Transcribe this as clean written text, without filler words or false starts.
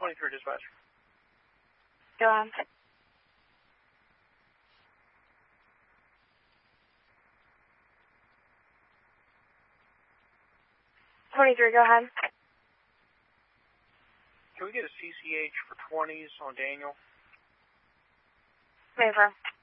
23 dispatch. Go on. Go ahead. Can we get a CCH for 20s on Daniel? Favor.